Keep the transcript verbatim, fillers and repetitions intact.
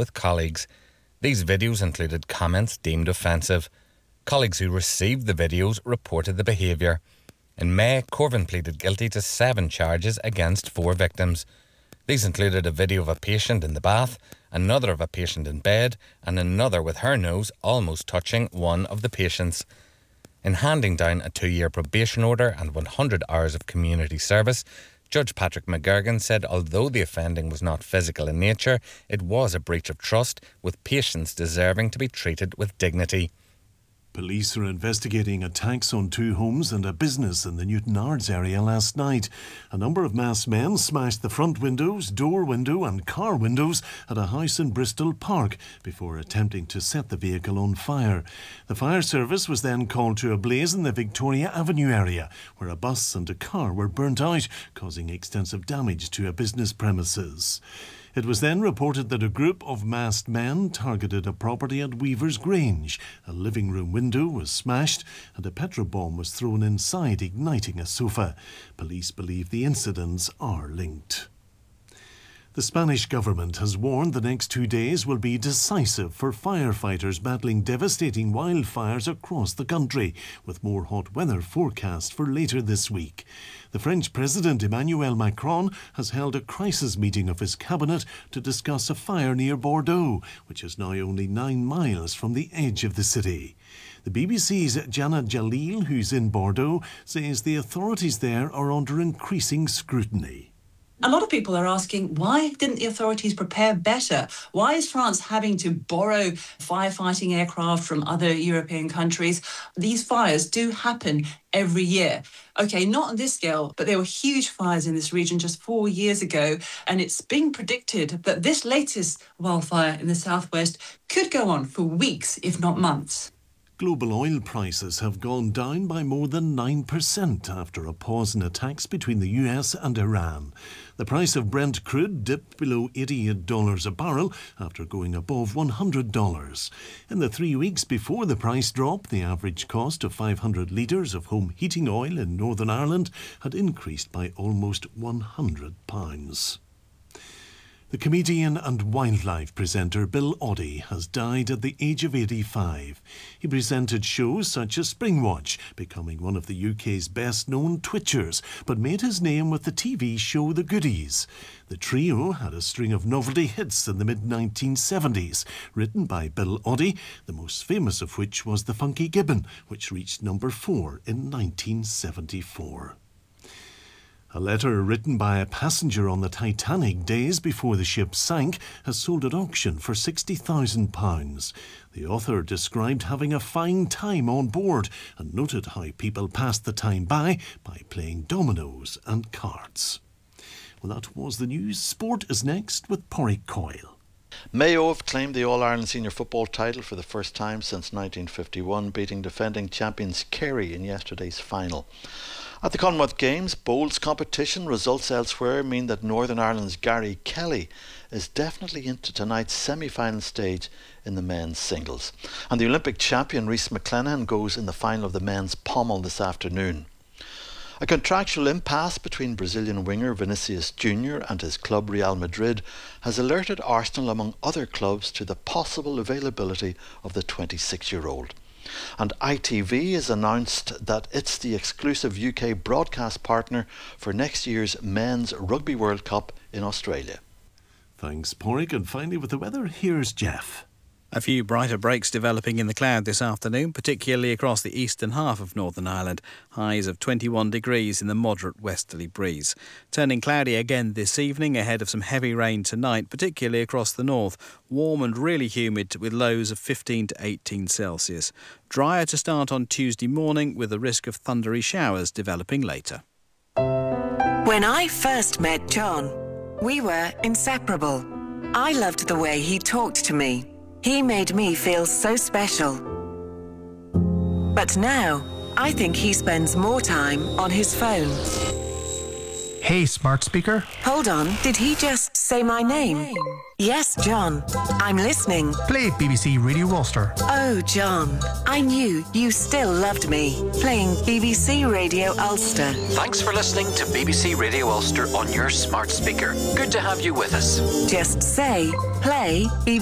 with colleagues. These videos included comments deemed offensive. Colleagues who received the videos reported the behaviour. In May, Corvin pleaded guilty to seven charges against four victims. These included a video of a patient in the bath, another of a patient in bed, and another with her nose almost touching one of the patients. In handing down a two-year probation order and one hundred hours of community service, Judge Patrick McGurgan said although the offending was not physical in nature, it was a breach of trust, with patients deserving to be treated with dignity. Police are investigating attacks on two homes and a business in the Newtownards area last night. A number of masked men smashed the front windows, door window and car windows at a house in Bristol Park before attempting to set the vehicle on fire. The fire service was then called to a blaze in the Victoria Avenue area, where a bus and a car were burnt out, causing extensive damage to a business premises. It was then reported that a group of masked men targeted a property at Weaver's Grange. A living room window was smashed and a petrol bomb was thrown inside, igniting a sofa. Police believe the incidents are linked. The Spanish government has warned the next two days will be decisive for firefighters battling devastating wildfires across the country, with more hot weather forecast for later this week. The French President Emmanuel Macron has held a crisis meeting of his cabinet to discuss a fire near Bordeaux, which is now only nine miles from the edge of the city. The B B C's Jana Jalil, who's in Bordeaux, says the authorities there are under increasing scrutiny. A lot of people are asking, why didn't the authorities prepare better? Why is France having to borrow firefighting aircraft from other European countries? These fires do happen every year. OK, not on this scale, but there were huge fires in this region just four years ago, and it's being predicted that this latest wildfire in the southwest could go on for weeks, if not months. Global oil prices have gone down by more than nine percent after a pause in attacks between the U S and Iran. The price of Brent crude dipped below eighty-eight dollars a barrel after going above one hundred dollars. In the three weeks before the price drop, the average cost of five hundred litres of home heating oil in Northern Ireland had increased by almost one hundred pounds. The comedian and wildlife presenter Bill Oddie has died at the age of eighty-five. He presented shows such as Springwatch, becoming one of the U K's best-known twitchers, but made his name with the T V show The Goodies. The trio had a string of novelty hits in the mid nineteen seventies, written by Bill Oddie, the most famous of which was The Funky Gibbon, which reached number four in nineteen seventy-four. A letter written by a passenger on the Titanic days before the ship sank has sold at auction for sixty thousand pounds. The author described having a fine time on board and noted how people passed the time by by playing dominoes and cards. Well, that was the news. Sport is next with Porrick Coyle. Mayo have claimed the All-Ireland Senior Football title for the first time since nineteen fifty-one, beating defending champions Kerry in yesterday's final. At the Commonwealth Games, bowls competition results elsewhere mean that Northern Ireland's Gary Kelly is definitely into tonight's semi-final stage in the men's singles. And the Olympic champion Rhys McClenaghan goes in the final of the men's pommel this afternoon. A contractual impasse between Brazilian winger Vinicius Junior and his club Real Madrid has alerted Arsenal, among other clubs, to the possible availability of the twenty-six-year-old. And I T V has announced that it's the exclusive U K broadcast partner for next year's Men's Rugby World Cup in Australia. Thanks, Porrick. And finally, with the weather, here's Jeff. A few brighter breaks developing in the cloud this afternoon, particularly across the eastern half of Northern Ireland. Highs of twenty-one degrees in the moderate westerly breeze. Turning cloudy again this evening ahead of some heavy rain tonight, particularly across the north. Warm and really humid with lows of fifteen to eighteen Celsius. Drier to start on Tuesday morning with a risk of thundery showers developing later. When I first met John, we were inseparable. I loved the way he talked to me. He made me feel so special. But now, I think he spends more time on his phone. Hey, smart speaker. Hold on, did he just say my name? Yes, John. I'm listening. Play B B C Radio Ulster. Oh, John, I knew you still loved me. Playing B B C Radio Ulster. Thanks for listening to B B C Radio Ulster on your smart speaker. Good to have you with us. Just say, play B B C